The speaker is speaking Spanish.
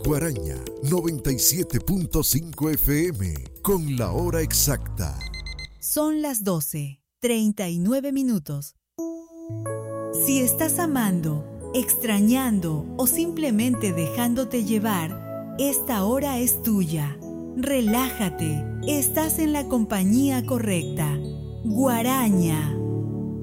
Guaraña 97.5 FM con la hora exacta. Son las 12:39. Si estás amando, extrañando o simplemente dejándote llevar, esta hora es tuya. Relájate, estás en la compañía correcta. Guaraña.